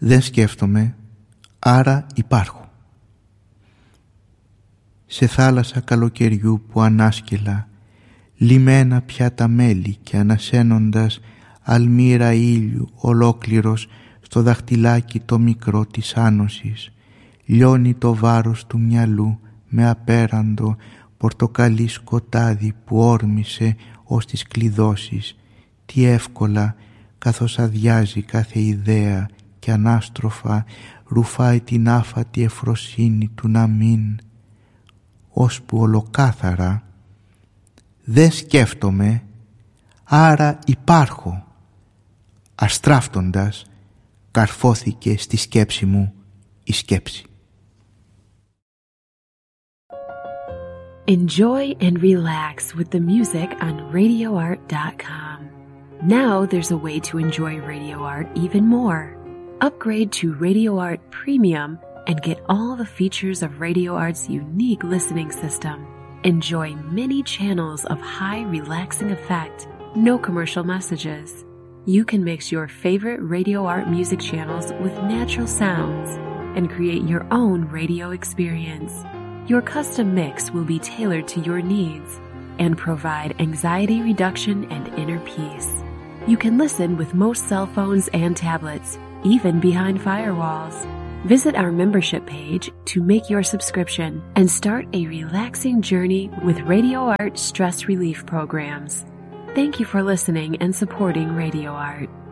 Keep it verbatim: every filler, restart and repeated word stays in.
Δεν σκέφτομαι, άρα υπάρχω. Σε θάλασσα καλοκαιριού που ανάσκελα, λιμένα πια τα μέλη και ανασένοντας αλμύρα ήλιου ολόκληρος στο δαχτυλάκι το μικρό της άνοσης, λιώνει το βάρος του μυαλού με απέραντο πορτοκαλί σκοτάδι που όρμησε ως τις κλειδώσεις, τι εύκολα καθώς αδειάζει κάθε ιδέα και ανάστροφα ρουφάει την άφατη ευφροσύνη του να μην, ώσπου ολοκάθαρα δεν σκέφτομαι, άρα υπάρχω, αστράφτοντας καρφώθηκε στη σκέψη μου η σκέψη. Enjoy and relax with the music on radio art dot com. Now there's a way to enjoy Radio Art even more. Upgrade to Radio Art Premium and get all the features of Radio Art's unique listening system. Enjoy many channels of high relaxing effect, no commercial messages. You can mix your favorite Radio Art music channels with natural sounds and create your own radio experience. Your custom mix will be tailored to your needs and provide anxiety reduction and inner peace. You can listen with most cell phones and tablets, even behind firewalls. Visit our membership page to make your subscription and start a relaxing journey with Radio Art stress relief programs. Thank you for listening and supporting Radio Art.